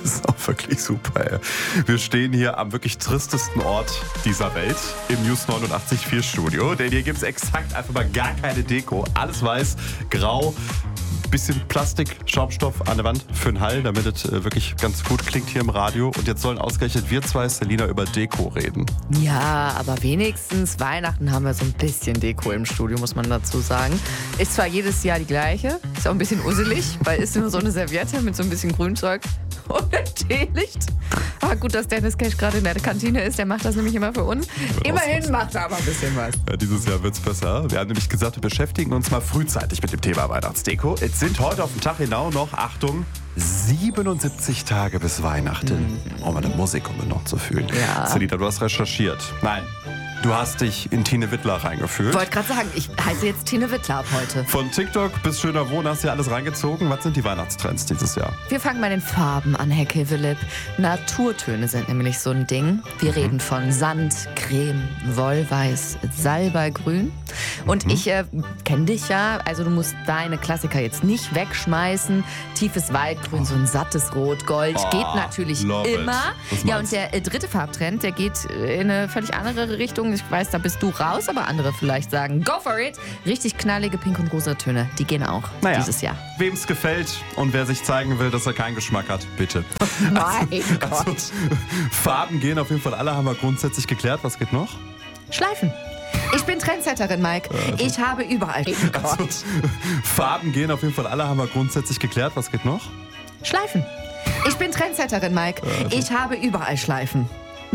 Das ist auch wirklich super, ey. Wir stehen hier am wirklich tristesten Ort dieser Welt, im News 89.4 Studio. Denn hier gibt es exakt einfach mal gar keine Deko. Alles weiß, grau, bisschen Plastik, Schaumstoff an der Wand für den Hall, damit es wirklich ganz gut klingt hier im Radio. Und jetzt sollen ausgerechnet wir zwei, Selina, über Deko reden. Ja, aber wenigstens Weihnachten haben wir so ein bisschen Deko im Studio, muss man dazu sagen. Ist zwar jedes Jahr die gleiche, ist auch ein bisschen usselig, weil ist nur so eine Serviette mit so ein bisschen Grünzeug und ein Teelicht. Aber gut, dass Dennis Cash gerade in der Kantine ist, der macht das nämlich immer für uns. Immerhin macht er aber ein bisschen was. Ja, dieses Jahr wird's besser. Wir haben nämlich gesagt, wir beschäftigen uns mal frühzeitig mit dem Thema Weihnachtsdeko. Es sind heute auf dem Tag genau noch, Achtung, 77 Tage bis Weihnachten. Um eine Musik, um noch zu fühlen. Ja. Selina, du hast recherchiert. Nein, du hast dich in Tine Wittler reingefühlt. Ich wollte gerade sagen, ich heiße jetzt Tine Wittler ab heute. Von TikTok bis schöner Wohnen hast du ja alles reingezogen. Was sind die Weihnachtstrends dieses Jahr? Wir fangen bei den Farben an, Herr Philipp. Naturtöne sind nämlich so ein Ding. Wir reden von Sand, Creme, Wollweiß, Salbeigrün. Und ich kenne dich ja, also du musst deine Klassiker jetzt nicht wegschmeißen. Tiefes Waldgrün, so ein sattes Rot, Gold, geht natürlich love it. immer. Was Ja, meinst und der dritte Farbtrend, der geht in eine völlig andere Richtung. Ich weiß, da bist du raus, aber andere vielleicht sagen, go for it. Richtig knallige Pink- und rosa Töne, die gehen auch dieses Jahr. Wem's gefällt und wer sich zeigen will, dass er keinen Geschmack hat, bitte. Mein Gott. Also, Farben gehen auf jeden Fall alle, haben wir grundsätzlich geklärt. Was geht noch? Schleifen. Ich bin Trendsetterin, Mike. Ich habe überall. Also, Farben gehen auf jeden Fall alle, haben wir grundsätzlich geklärt. Was geht noch? Schleifen. Ich bin Trendsetterin, Mike. Ich habe überall Schleifen.